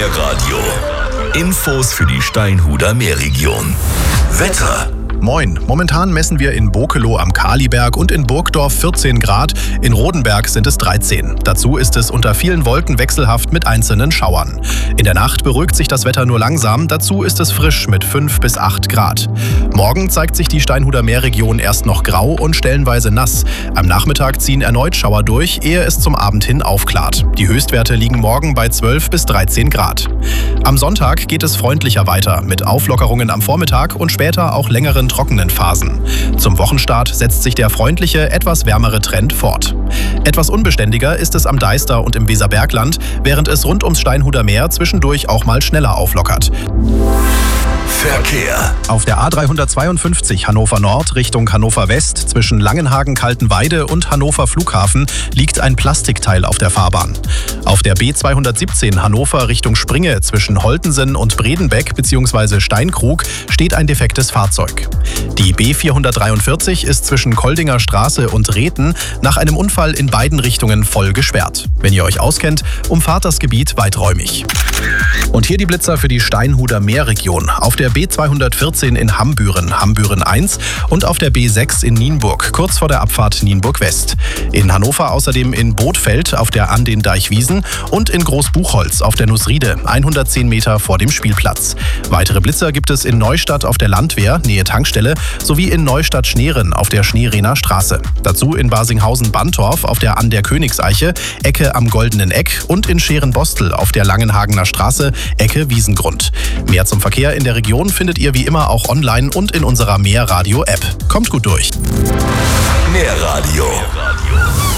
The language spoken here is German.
Meerradio. Infos für die Steinhuder Meerregion. Wetter. Moin, momentan messen wir in Bokelow am Kaliberg und in Burgdorf 14 Grad, in Rodenberg sind es 13. Dazu ist es unter vielen Wolken wechselhaft mit einzelnen Schauern. In der Nacht beruhigt sich das Wetter nur langsam, dazu ist es frisch mit 5 bis 8 Grad. Morgen zeigt sich die Steinhuder Meerregion erst noch grau und stellenweise nass. Am Nachmittag ziehen erneut Schauer durch, ehe es zum Abend hin aufklart. Die Höchstwerte liegen morgen bei 12 bis 13 Grad. Am Sonntag geht es freundlicher weiter, mit Auflockerungen am Vormittag und später auch längeren trockenen Phasen. Zum Wochenstart setzt sich der freundliche, etwas wärmere Trend fort. Etwas unbeständiger ist es am Deister und im Weserbergland, während es rund ums Steinhuder Meer zwischendurch auch mal schneller auflockert. Verkehr. Auf der A352 Hannover Nord Richtung Hannover West zwischen Langenhagen-Kaltenweide und Hannover Flughafen liegt ein Plastikteil auf der Fahrbahn. Auf der B217 Hannover Richtung Springe zwischen Holtensen und Bredenbeck bzw. Steinkrug steht ein defektes Fahrzeug. Die B443 ist zwischen Koldinger Straße und Reten nach einem Unfall in beiden Richtungen voll gesperrt. Wenn ihr euch auskennt, umfahrt das Gebiet weiträumig. Und hier die Blitzer für die Steinhuder Meerregion. Auf der B214 in Hambüren, Hambüren 1 und auf der B6 in Nienburg, kurz vor der Abfahrt Nienburg West. In Hannover außerdem in Bothfeld auf der An den Deichwiesen und in Großbuchholz auf der Nussriede, 110 Meter vor dem Spielplatz. Weitere Blitzer gibt es in Neustadt auf der Landwehr, Nähe Tankstelle, sowie in Neustadt-Schneeren auf der Schneerener Straße. Dazu in Basinghausen-Bantorf auf der An der Königseiche, Ecke am Goldenen Eck und in Scherenbostel auf der Langenhagener Straße, Ecke Wiesengrund. Mehr zum Verkehr in der Region findet ihr wie immer auch online und in unserer Meerradio-App. Kommt gut durch. Meerradio.